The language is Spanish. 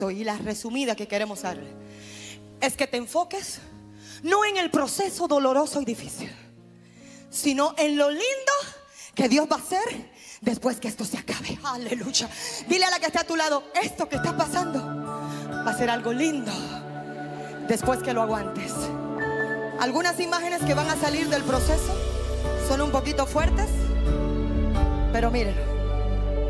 Y la resumida que queremos darle es que te enfoques no en el proceso doloroso y difícil, sino en lo lindo que Dios va a hacer después que esto se acabe. Aleluya. Dile a la que está a tu lado: esto que está pasando va a ser algo lindo después que lo aguantes. Algunas imágenes que van a salir del proceso son un poquito fuertes, pero mírenlo.